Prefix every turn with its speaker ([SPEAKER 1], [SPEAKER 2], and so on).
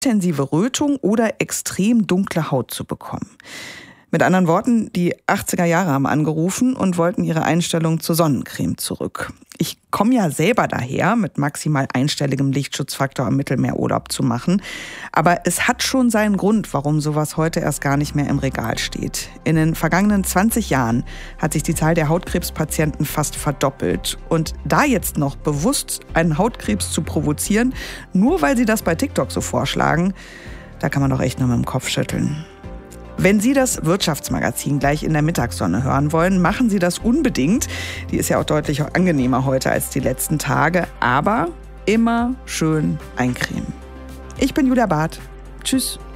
[SPEAKER 1] intensive Rötung oder extrem dunkle Haut zu bekommen. Mit anderen Worten, die 80er Jahre haben angerufen und wollten ihre Einstellung zur Sonnencreme zurück. Ich komme ja selber daher, mit maximal einstelligem Lichtschutzfaktor am Mittelmeer Urlaub zu machen. Aber es hat schon seinen Grund, warum sowas heute erst gar nicht mehr im Regal steht. In den vergangenen 20 Jahren hat sich die Zahl der Hautkrebspatienten fast verdoppelt. Und da jetzt noch bewusst einen Hautkrebs zu provozieren, nur weil sie das bei TikTok so vorschlagen, da kann man doch echt nur mit dem Kopf schütteln. Wenn Sie das Wirtschaftsmagazin gleich in der Mittagssonne hören wollen, machen Sie das unbedingt. Die ist ja auch deutlich angenehmer heute als die letzten Tage. Aber immer schön eincremen. Ich bin Julia Barth. Tschüss.